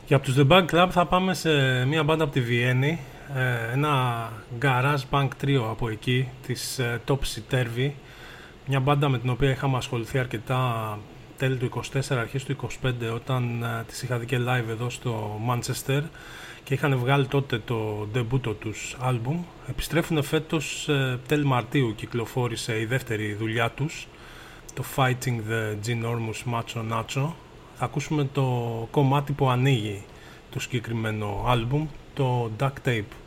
Και από τους The Bug Club θα πάμε σε μια μπάντα από τη Βιέννη, ένα garage punk trio από εκεί, της Topsy Turvy, μια μπάντα με την οποία είχαμε ασχοληθεί αρκετά τέλη του 24, αρχές του 25, όταν τις είχα δει και live εδώ στο Manchester και είχαν βγάλει τότε το debut τους άλμπουμ. Επιστρέφουν φέτος, τέλη Μαρτίου κυκλοφόρησε η δεύτερη δουλειά τους, το Fighting the Ginormous Macho Nacho. Θα ακούσουμε το κομμάτι που ανοίγει το συγκεκριμένο άλμπουμ, το Duct Tape.